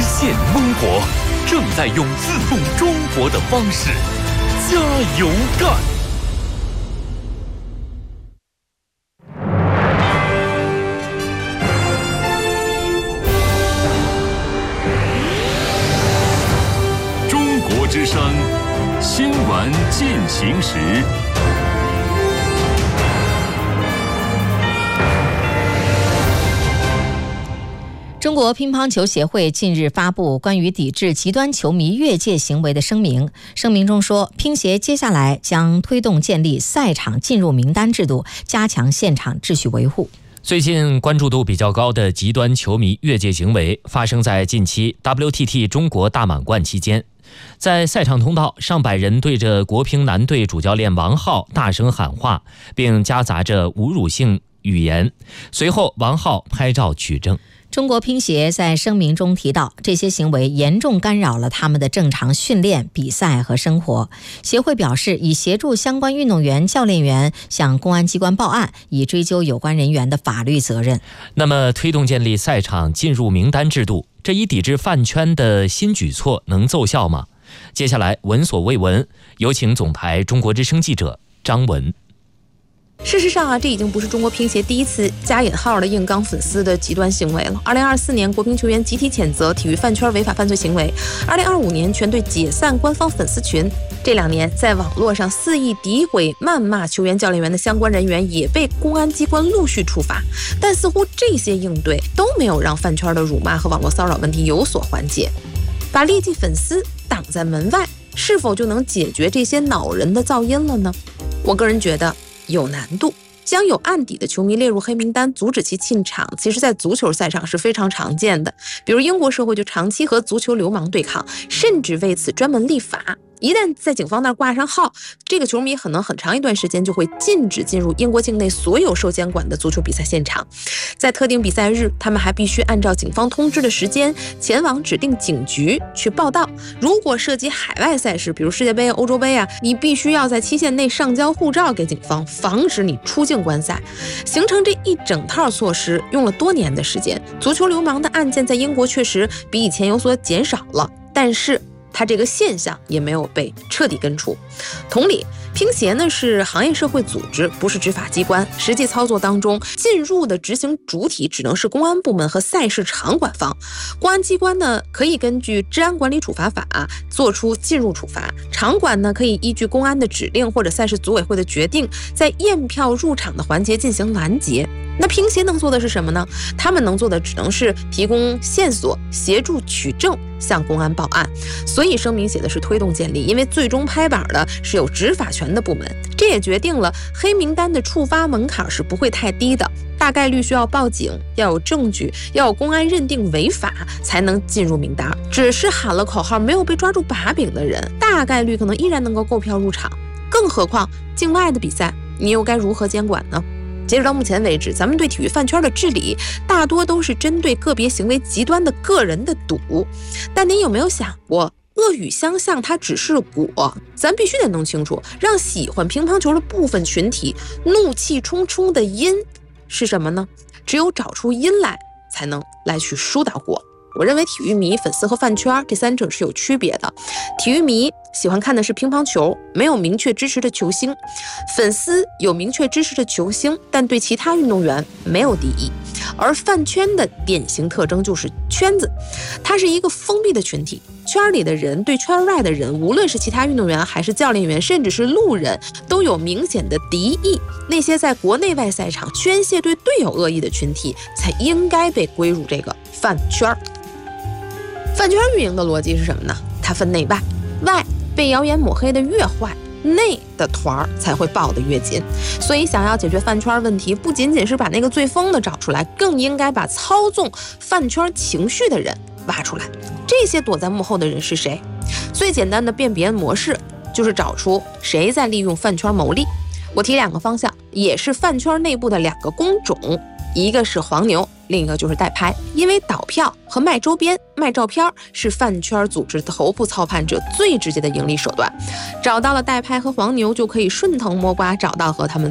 现中国，正在用自动中国的方式加油干。中国之声新闻进行时。 中国乒乓球协会近日发布关于抵制极端球迷越界行为的声明。声明中说，乒协接下来将推动建立赛场进入名单制度，加强现场秩序维护。 最近关注度比较高的极端球迷越界行为发生在近期 WTT 中国大满贯期间。在赛场通道，上百人对着国乒男队主教练王皓大声喊话，并夹杂着侮辱性语言。随后，王皓拍照取证。 中国乒协在声明中提到，这些行为严重干扰了他们的正常训练、比赛和生活。协会表示，已协助相关运动员、教练员向公安机关报案，以追究有关人员的法律责任。 那么，推动建立赛场进入名单制度，这一抵制饭圈的新举措能奏效吗？接下来闻所未闻，有请总台中国之声记者张文。 事实上这已经不是中国乒协第一次加引号的硬刚粉丝的极端行为了。2024年，国乒球员集体谴责体育饭圈违法犯罪行为；2025年，全队解散官方粉丝群。这2年，在网络上肆意诋毁、谩骂球员、教练员的相关人员也被公安机关陆续处罚。但似乎这些应对都没有让饭圈的辱骂和网络骚扰问题有所缓解。把劣迹粉丝挡在门外，是否就能解决这些恼人的噪音了呢？我个人觉得有难度。将有案底的球迷列入黑名单，阻止其进场，其实在足球赛场是非常常见的。比如英国社会就长期和足球流氓对抗，甚至为此专门立法。一旦在警方那儿挂上号，这个球迷可能很长一段时间就会禁止进入英国境内所有受监管的足球比赛现场。在特定比赛日，他们还必须按照警方通知的时间前往指定警局去报到。如果涉及海外赛事，比如世界杯、欧洲杯你必须要在期限内上交护照给警方，防止你出境观赛。形成这一整套措施用了多年的时间。足球流氓的案件在英国确实比以前有所减少了，但是它这个现象也没有被彻底根除。同理，乒协呢是行业社会组织，不是执法机关，实际操作当中进入的执行主体只能是公安部门和赛事场馆方。公安机关呢可以根据治安管理处罚法做出进入处罚，场馆呢可以依据公安的指令或者赛事组委会的决定，在验票入场的环节进行拦截。那乒协能做的是什么呢？他们能做的只能是提供线索，协助取证，向公安报案。所以声明写的是推动建立，因为最终拍板的是有执法权的部门。这也决定了黑名单的触发门槛是不会太低的，大概率需要报警，要有证据，要有公安认定违法才能进入名单。只是喊了口号没有被抓住把柄的人，大概率可能依然能够购票入场。更何况境外的比赛，你又该如何监管呢？截止到目前为止，咱们对体育饭圈的治理大多都是针对个别行为极端的个人的赌。但您有没有想过，恶语相向它只是果，咱必须得弄清楚，让喜欢乒乓球的部分群体怒气冲冲的因是什么呢？只有找出因来，才能来去疏导果。我认为体育迷、粉丝和饭圈这三者是有区别的。体育迷喜欢看的是乒乓球，没有明确支持的球星；粉丝有明确支持的球星，但对其他运动员没有敌意。而饭圈的典型特征就是圈子，它是一个封闭的群体，圈里的人对圈外的人，无论是其他运动员还是教练员，甚至是路人，都有明显的敌意。那些在国内外赛场宣泄对队友恶意的群体，才应该被归入这个饭圈。饭圈运营的逻辑是什么呢？它分内外，外被谣言抹黑的越坏，内的团才会抱得越紧。所以想要解决饭圈问题，不仅仅是把那个最疯的找出来，更应该把操纵饭圈情绪的人挖出来。这些躲在幕后的人是谁？最简单的辨别模式就是找出谁在利用饭圈牟利。我提2个方向，也是饭圈内部的2个工种，一个是黄牛，另一个就是代拍。因为倒票和卖周边、卖照片是饭圈组织头部操盘者最直接的盈利手段。找到了代拍和黄牛，就可以顺藤摸瓜找到和他们